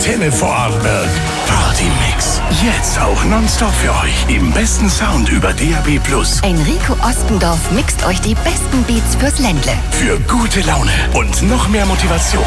Antenne Vorarlberg. Party-Mix. Jetzt auch nonstop für euch. Im besten Sound über DAB+. Enrico Ostendorf mixt euch die besten Beats fürs Ländle. Für gute Laune und noch mehr Motivation.